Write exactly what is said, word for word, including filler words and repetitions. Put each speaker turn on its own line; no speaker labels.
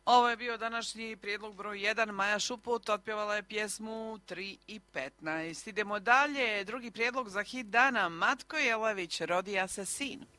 Ovo je bio današnji prijedlog broj jedan. Maja Šuput otpjevala je pjesmu tri i petnaest. Idemo dalje. Drugi prijedlog za hit dana. Matko Jelavić, Rodija se sin.